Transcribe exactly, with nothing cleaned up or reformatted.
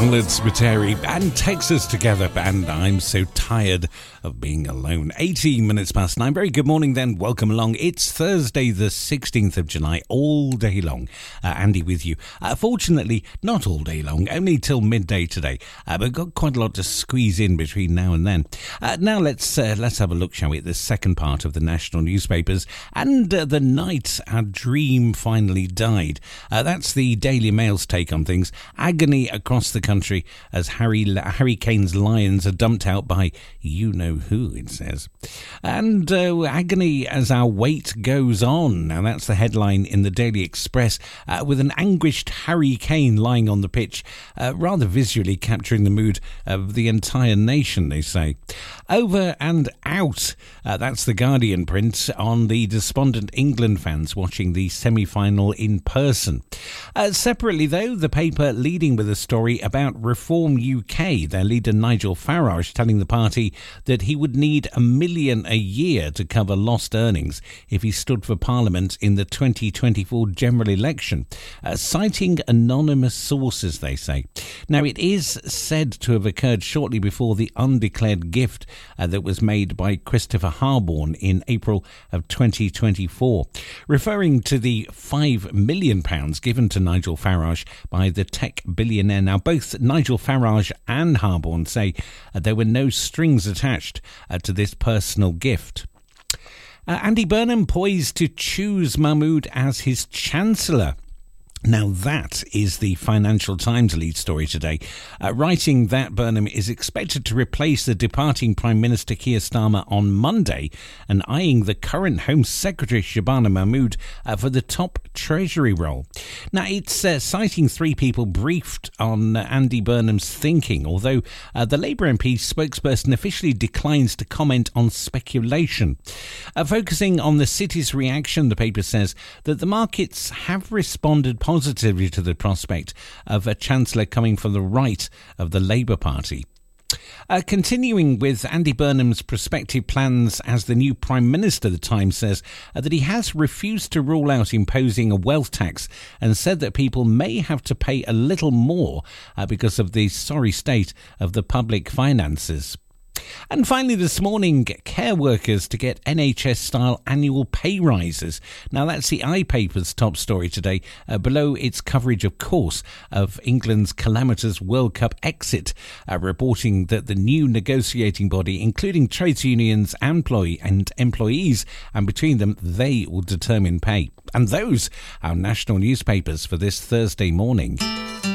Khalid Spiteri and Texas together, and I'm so tired of being alone. eighteen minutes past nine. Very good morning then. Welcome along. It's Thursday the sixteenth of July, all day long. Uh, Andy with you. Uh, fortunately, not all day long, only till midday today. Uh, but got quite a lot to squeeze in between now and then. Uh, now let's uh, let's have a look, shall we, at the second part of the national newspapers. And uh, the night our dream finally died. Uh, that's the Daily Mail's take on things. Agony across the country as Harry Harry Kane's Lions are dumped out by you-know-who, it says. And uh, agony as our wait goes on. Now, that's the headline in the Daily Express, uh, with an anguished Harry Kane lying on the pitch, uh, rather visually capturing the mood of the entire nation, they say. Over and out. Uh, that's the Guardian print on the despondent England fans watching the semi-final in person. Uh, separately, though, the paper leading with a story about Reform U K, their leader Nigel Farage telling the party that he would need a million a year to cover lost earnings if he stood for Parliament in the twenty twenty-four general election, uh, citing anonymous sources, they say. Now, it is said to have occurred shortly before the undeclared gift uh, that was made by Christopher Harborne in April of twenty twenty-four, referring to the five million pounds given to Nigel Farage by the tech billionaire. Now, both Nigel Farage and Harborne say uh, there were no strings attached uh, to this personal gift. Uh, Andy Burnham poised to choose Mahmood as his Chancellor. Now, that is the Financial Times lead story today, uh, writing that Burnham is expected to replace the departing Prime Minister Keir Starmer on Monday and eyeing the current Home Secretary Shabana Mahmood uh, for the top Treasury role. Now, it's uh, citing three people briefed on uh, Andy Burnham's thinking, although uh, the Labour M P spokesperson officially declines to comment on speculation. Uh, focusing on the city's reaction, the paper says that the markets have responded positively positively to the prospect of a Chancellor coming from the right of the Labour Party. Uh, continuing with Andy Burnham's prospective plans as the new Prime Minister, the Times says uh, that he has refused to rule out imposing a wealth tax and said that people may have to pay a little more uh, because of the sorry state of the public finances. And finally this morning, care workers to get N H S-style annual pay rises. Now, that's the iPaper's top story today, uh, below its coverage, of course, of England's calamitous World Cup exit, uh, reporting that the new negotiating body, including trades unions, employee and employees, and between them, they will determine pay. And those are national newspapers for this Thursday morning.